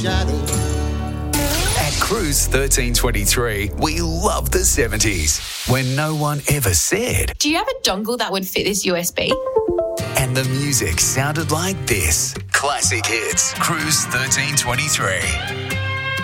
At Cruise 1323, we love the 70s, when no one ever said. Do you have a dongle that would fit this USB? And the music sounded like this. Classic hits. Cruise 1323.